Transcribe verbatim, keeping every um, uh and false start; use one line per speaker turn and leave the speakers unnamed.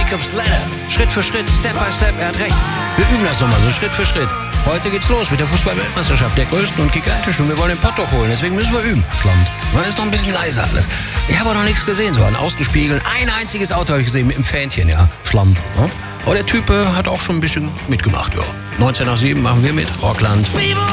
Jacob's Ladder. Schritt für Schritt, Step by Step, er hat recht. Wir üben das nochmal, so Schritt für Schritt. Heute geht's los mit der Fußball-Weltmeisterschaft, der größten und gigantischen. Wir wollen den Pott doch holen, deswegen müssen wir üben. Schlammt. Man ist noch ein bisschen leiser alles. Ich habe auch noch nichts gesehen, so an Außenspiegeln. Ein einziges Auto habe ich gesehen mit dem Fähnchen, ja. Schlammt. Ja? Aber der Typ äh, hat auch schon ein bisschen mitgemacht, ja. neunzehn nach sieben machen wir mit, Rockland.